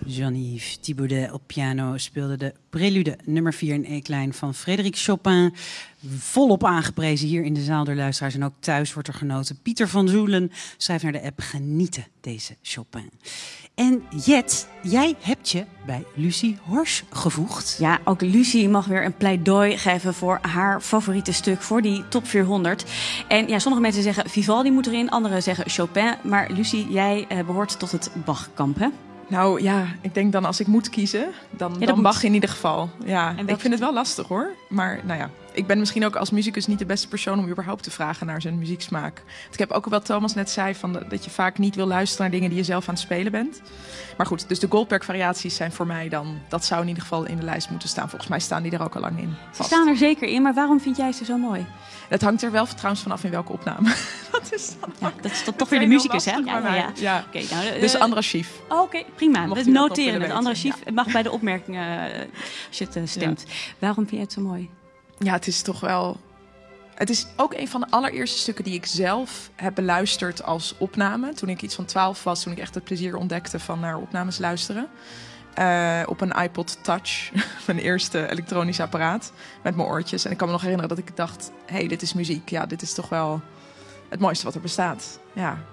Jean-Yves Thibaudet op piano speelde de prelude nummer 4 in E-klein van Frédéric Chopin. Volop aangeprezen hier in de zaal door luisteraars en ook thuis wordt er genoten. Pieter van Zoelen schrijft naar de app: genieten deze Chopin. En Jet, jij hebt je bij Lucie Horsch gevoegd. Ja, ook Lucie mag weer een pleidooi geven voor haar favoriete stuk, voor die top 400. En ja, sommige mensen zeggen Vivaldi moet erin, anderen zeggen Chopin. Maar Lucie, jij behoort tot het Bach-kamp, hè? Nou ja, ik denk dan als ik moet kiezen, dan Bach in ieder geval. Ja, ik vind het wel lastig hoor. Maar nou ja, ik ben misschien ook als muzikus niet de beste persoon om überhaupt te vragen naar zijn muzieksmaak. Ik heb ook wat Thomas net zei, dat je vaak niet wil luisteren naar dingen die je zelf aan het spelen bent. Maar goed, dus de Goldberg-variaties zijn voor mij dan, dat zou in ieder geval in de lijst moeten staan. Volgens mij staan die er ook al lang in. Ze staan er zeker in, maar waarom vind jij ze zo mooi? Het hangt er wel trouwens vanaf in welke opname. Dat is toch weer de muzikus, hè? Ja. Okay, nou, dus Andras Schief. Oké, prima. We noteren het. Andras Schief mag bij de opmerkingen als je het stemt. Ja. Waarom vind je het zo mooi? Ja, het is toch wel... Het is ook een van de allereerste stukken die ik zelf heb beluisterd als opname. Toen ik iets van 12 was, toen ik echt het plezier ontdekte van naar opnames luisteren. Op een iPod Touch, mijn eerste elektronisch apparaat, met mijn oortjes. En ik kan me nog herinneren dat ik dacht, hey, dit is muziek. Ja, dit is toch wel het mooiste wat er bestaat. Ja.